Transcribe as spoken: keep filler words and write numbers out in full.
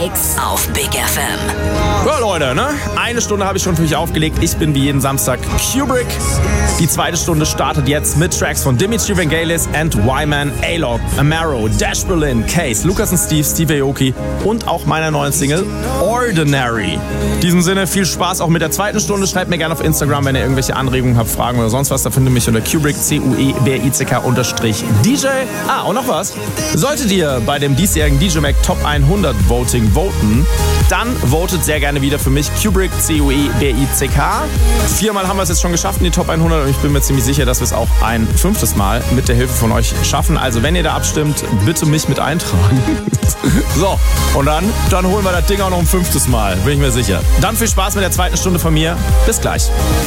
Mix auf Big F M. Ja, Leute, ne? Eine Stunde habe ich schon für euch aufgelegt. Ich bin wie jeden Samstag Kubrick. Die zweite Stunde startet jetzt mit Tracks von Dimitri Vangelis and Y-Man, A-Log, Amaro, Dash Berlin, Case, Lukas und Steve, Steve Aoki und auch meiner neuen Single Ordinary. In diesem Sinne viel Spaß auch mit der zweiten Stunde. Schreibt mir gerne auf Instagram, wenn ihr irgendwelche Anregungen habt, Fragen oder sonst was. Da findet ihr mich unter Kubrick, C U E B R I C K unterstrich D J. Ah, und noch was. Solltet ihr bei dem diesjährigen D J Mag Top hundert Voting voten, dann votet sehr gerne wieder für mich Kubrick, C U E B R I C K. Viermal haben wir es jetzt schon geschafft in die Top hundert und ich bin mir ziemlich sicher, dass wir es auch ein fünftes Mal mit der Hilfe von euch schaffen. Also wenn ihr da abstimmt, bitte mich mit eintragen. So, und dann, dann holen wir das Ding auch noch ein fünftes Mal, bin ich mir sicher. Dann viel Spaß mit der zweiten Stunde von mir. Bis gleich.